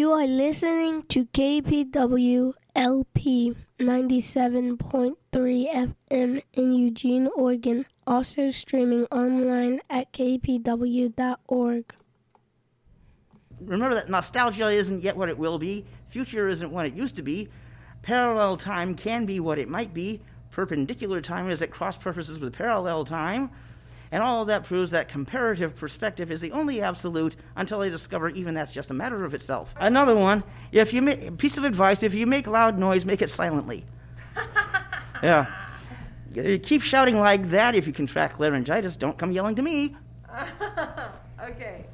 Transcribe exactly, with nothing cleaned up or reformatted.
You are listening to K P W L P ninety-seven point three F M in Eugene, Oregon, also streaming online at k p w dot org. Remember that nostalgia isn't yet what it will be. Future isn't what it used to be. Parallel time can be what it might be. Perpendicular time is at cross purposes with parallel time. And all of that proves that comparative perspective is the only absolute until I discover even that's just a matter of itself. Another one, if you make, piece of advice, if you make loud noise, make it silently. Yeah. Keep shouting like that if you contract laryngitis. Don't come yelling to me. Okay.